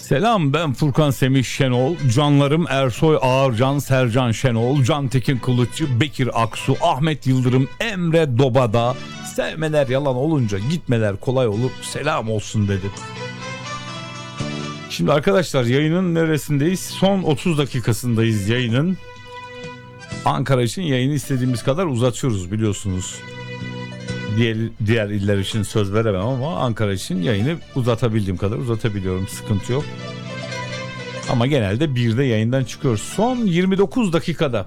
Selam, ben Furkan Semih Şenol. Canlarım Ersoy Ağırcan, Sercan Şenol, Cantekin Kılıççı, Bekir Aksu, Ahmet Yıldırım, Emre Dobada. Sevmeler yalan olunca gitmeler kolay olur. Selam olsun dedim. Şimdi arkadaşlar yayının neresindeyiz? Son 30 dakikasındayız yayının. Ankara için yayını istediğimiz kadar uzatıyoruz biliyorsunuz. Diğer iller için söz veremem ama Ankara için yayını uzatabildiğim kadar uzatabiliyorum. Sıkıntı yok. Ama genelde 1'de yayından çıkıyoruz. Son 29 dakikada